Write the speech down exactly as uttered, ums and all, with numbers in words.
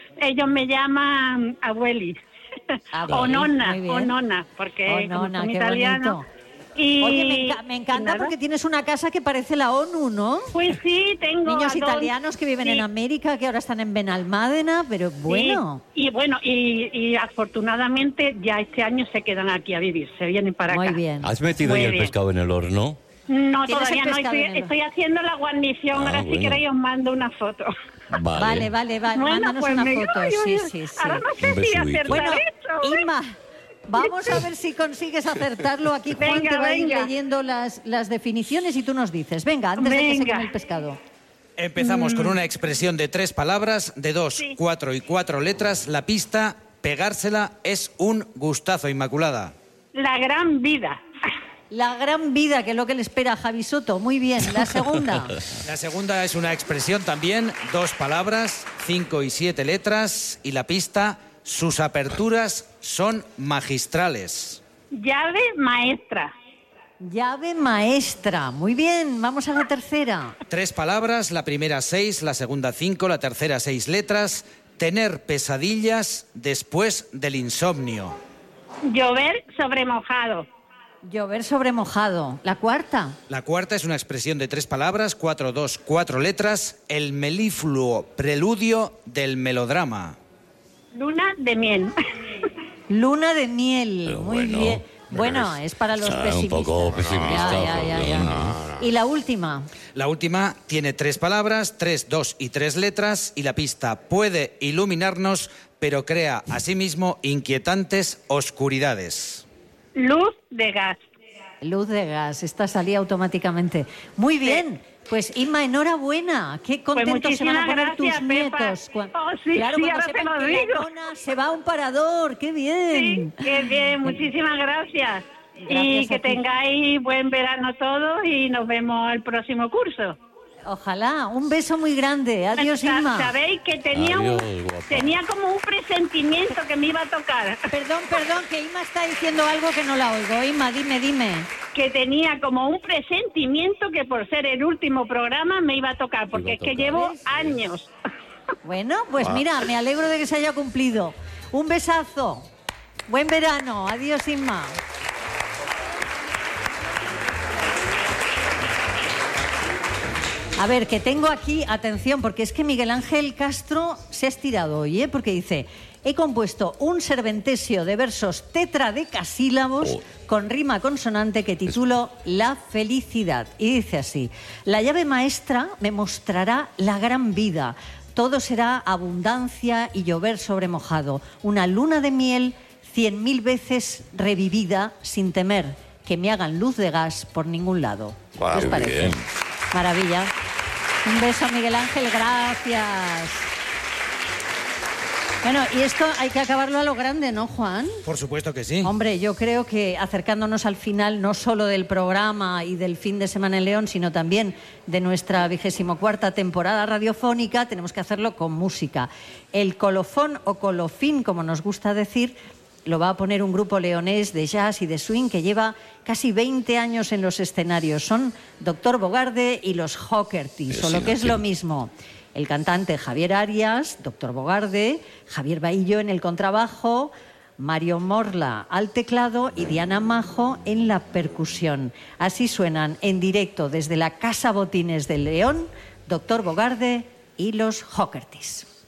ellos me llaman abueli. Abueli, o nonna, muy bien. o nonna, porque Oh, nona, como son qué italianos. bonito. Y, Oye, me, enca- me encanta porque tienes una casa que parece la ONU, ¿no? Pues sí, tengo Niños a dos, italianos que viven sí, en América, que ahora están en Benalmádena, pero bueno. sí. Y bueno, y, y afortunadamente ya este año se quedan aquí a vivir, se vienen para Muy acá. bien. ¿Has metido Muy ya el bien. pescado en el horno? No, ¿Tienes todavía el no, pescado estoy, en el- estoy haciendo la guarnición, Ah, ahora bueno. si queréis os mando una foto. Vale. Vale, vale, vale. Bueno, Mándanos pues una me- foto. ay, Sí, ay, sí, sí. Ahora no sé Un si besudito. acertar Bueno, esto, ¿eh? Inma, vamos a ver si consigues acertarlo. Aquí Juan Venga, te va a ir venga. leyendo las, las definiciones y tú nos dices. Venga, antes de que se Venga. queme el pescado. Empezamos con una expresión de tres palabras, de dos, Sí. cuatro y cuatro letras. La pista, pegársela es un gustazo, Inmaculada. La gran vida. La gran vida, que es lo que le espera a Javi Soto. Muy bien. La segunda. La segunda es una expresión también, dos palabras, cinco y siete letras. Y la pista, sus aperturas son magistrales. Llave maestra. Llave maestra. Muy bien. Vamos a la tercera. Tres palabras, la primera seis, la segunda cinco, la tercera seis letras. Tener pesadillas después del insomnio. Llover sobre mojado. Llover sobre mojado. La cuarta. La cuarta es una expresión de tres palabras, cuatro, dos, cuatro letras. El melifluo preludio del melodrama. Luna de miel. Luna de miel. Pero Muy bueno, bien. Bueno, es para los o sea, pesimistas. un poco pesimista, Ya, ya, ya, pero ya. no, Y la última. La última tiene tres palabras, tres, dos y tres letras. Y la pista puede iluminarnos, pero crea asimismo inquietantes oscuridades. Luz de gas. Luz de gas. Esta salía automáticamente. Muy bien. Pues Inma, enhorabuena. Qué Pues contentos se van a muchísimas poner tus gracias, Pepa. nietos. Cuan- Oh, sí, claro, sí, cuando ahora sepan te lo que la digo. nona se va a un parador. Qué Sí, bien. qué bien, muchísimas gracias. Gracias y que a ti. tengáis buen verano todos y nos vemos el próximo curso. Ojalá. Un beso muy grande. Adiós, Sa- Inma. Sabéis que tenía, Adiós, un, guapa. tenía como un presentimiento que me iba a tocar. Perdón, perdón, que Inma está diciendo algo que no la oigo. Inma, dime, dime. Que tenía como un presentimiento que por ser el último programa me iba a tocar, porque Iba a es que tocar. llevo ¿Ves? años. Bueno, pues mira, me alegro de que se haya cumplido. Un besazo. Buen verano. Adiós, Inma. A ver, que tengo aquí, atención, porque es que Miguel Ángel Castro se ha estirado hoy, ¿eh? Porque dice, he compuesto un serventesio de versos tetradecasílabos Oh. con rima consonante que titulo La felicidad. Y dice así, la llave maestra me mostrará la gran vida. Todo será abundancia y llover sobre mojado. Una luna de miel cien mil veces revivida sin temer que me hagan luz de gas por ningún lado. Guau, ¿Qué os qué parece? bien. Maravilla. Un beso a Miguel Ángel, gracias. Bueno, y esto hay que acabarlo a lo grande, ¿no, Juan? Por supuesto que sí. Hombre, yo creo que acercándonos al final no solo del programa y del fin de semana en León, sino también de nuestra vigésimo cuarta temporada radiofónica, tenemos que hacerlo con música. El colofón o colofín, como nos gusta decir, lo va a poner un grupo leonés de jazz y de swing que lleva casi veinte años en los escenarios. Son Doctor Bogarde y los Hockertys, Pero o si lo no que es lo tiene- mismo. El cantante Javier Arias, Doctor Bogarde, Javier Bahillo en el contrabajo, Mario Morla al teclado y Diana Majo en la percusión. Así suenan en directo desde la Casa Botines de León, Doctor Bogarde y los Hockertys.